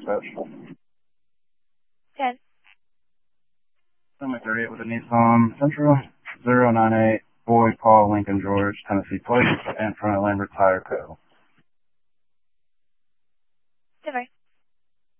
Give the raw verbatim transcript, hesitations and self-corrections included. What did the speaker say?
dispatch. ten. Semi thirty-eight with a Nissan Central, zero nine eight, Boyd Paul Lincoln George, Tennessee Plate, and front of Lambert Tire Co.